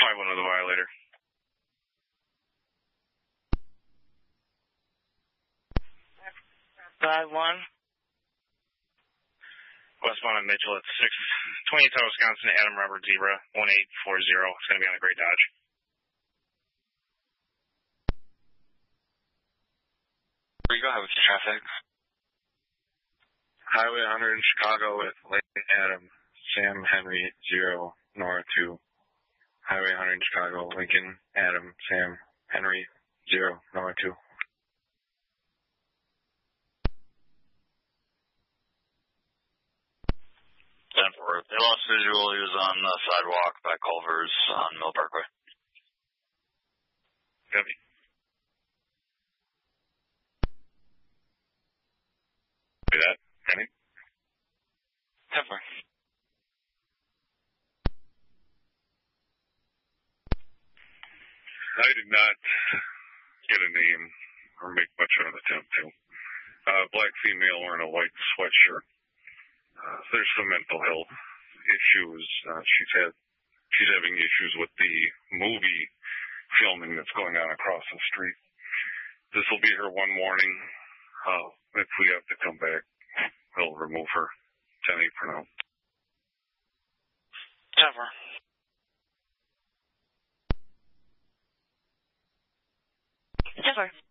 5-1 with a violator. 5-1. Westbound on Mitchell at 628 Wisconsin, Adam Robert Zebra, 1840. It's going to be on the Great Dodge. Where you go ahead with your traffic? Highway 100 in Chicago with Lane Adam, Sam Henry 0, Nora 2. Highway 100 in Chicago, Lincoln Adam, Sam Henry 0, Nora 2. 10-4. They lost visual. He was on the sidewalk by Culver's on Mill Parkway. Copy. Copy that. Any? 10-4. I did not get a name or make much of an attempt to. Black female wearing a white sweatshirt. There's some mental health issues. She's having issues with the movie filming that's going on across the street. This will be her one warning. If we have to come back, we'll remove her. 10-8 for now. 10-4. Denver.